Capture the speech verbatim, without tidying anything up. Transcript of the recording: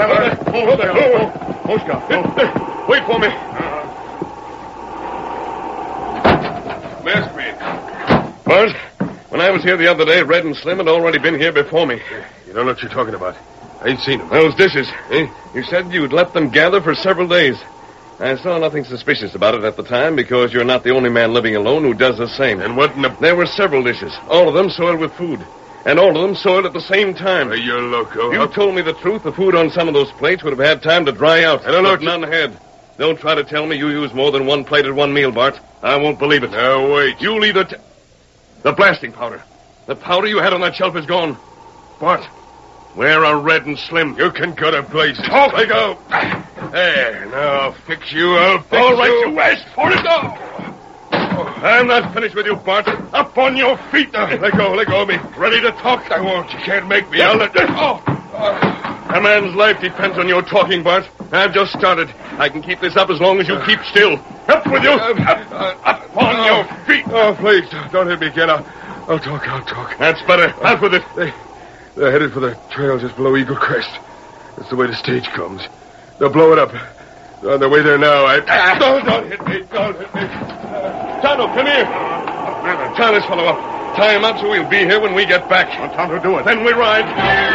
Hold there. Oh, Scout. Wait for me. Mask me. Bart, when I was here the other day, Red and Slim had already been here before me. You don't know what you're talking about. I ain't seen them. Those dishes, eh? You said you'd let them gather for several days. I saw nothing suspicious about it at the time because you're not the only man living alone who does the same. And what in the... There were several dishes, all of them soiled with food. And all of them soiled at the same time. Oh, you're loco. You told me the truth. The food on some of those plates would have had time to dry out. I don't know but none had. Don't try to tell me you used more than one plate at one meal, Bart. I won't believe it. Now, wait. You'll either... T- the blasting powder. The powder you had on that shelf is gone. Bart, where are Red and Slim? You can go to places. Talk! Let go. There, now I'll fix you. I'll fix All right, you. you asked for it. No. I'm not finished with you, Bart. Up on your feet now. Let go, let go of me. Ready to talk? I won't. You can't make me. I'll let... Oh. A man's life depends on your talking, Bart. I've just started. I can keep this up as long as you keep still. Up with you. Up, up on oh, your feet. Oh, please, don't hit me again. I'll, I'll talk, I'll talk. That's better. Out with it. They, they're headed for the trail just below Eagle Crest. That's the way the stage comes. They'll blow it up. They're on their way there now. I... Ah. Don't, don't hit me. Don't hit me. Tonto, come here. Tie this fellow up. Tie him up so we'll be here when we get back. Tonto, do it. Then we ride.